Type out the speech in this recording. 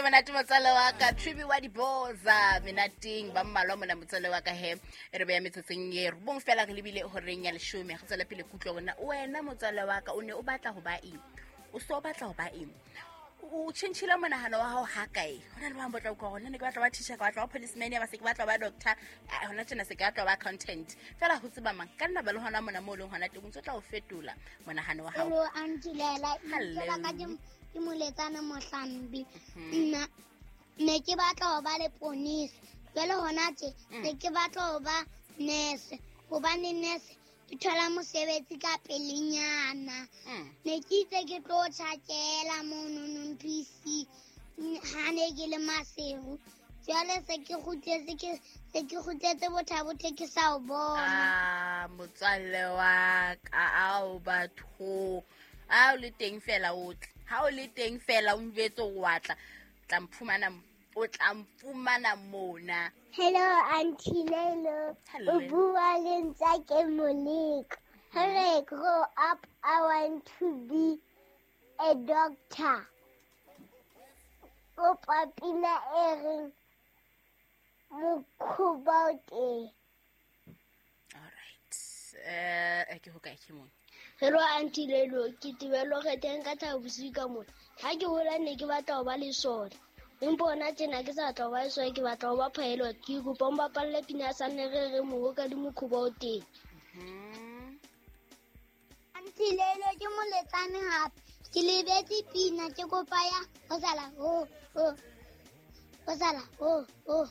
monate motswalle wa ka Tribi wa Diboza menating ba mmalwa mona motswalle wa ka he re be ya metsotseng ye re bong fela re lebile ho reng ya 10 ga tsela pele kutlo wena motswalle wa ka o ne o batla ho ba eng o so batla ho ba eng o tshintshile monahano wa hao ha kae hona le ba mbotla go gona ne ke batla ba teacher ka batla ba policeman ya ba se ke batla ba doctor hona tsena se ke batla ba accountant fela ho tseba mang ka nna ba le hona mona mo leng hona teng o tla o fetola monahano wa hao. Hello auntie Lela tsela ka ke moletsana mohlambi nna ne ke batla ho ba le police jwale hona tse ne ke batla ho ba nurse hobane nurse ke thola mosebetsi ka pelenyana ne ke itse ke tlo tjhakela mono PC ha ne ke le maseru jwale se ke kgutletse bothabothe ke sa o bona motswalle wa ka ao batho a o le teng fela o njwetse o watla o tla mfumana mona. Hello auntie Lelo o bua le Ntsake Moleko. When I grow up I want to be a doctor. O papina ering Mukhubaute. Alright ke hokae ke mona. Hello auntie Lelo ke tibelo ge teng ka tla busika mona ha ke hola ne ke batla ho ba le sona impona tjena ke sa tla ba so ke batla ho ba pilot ke go bomba palle pina sa ne re mo ka di mokhuba o teng. Auntie Lelo ke moletsane hape ke lebetse pina ke kopa ya ho sala ho sala ho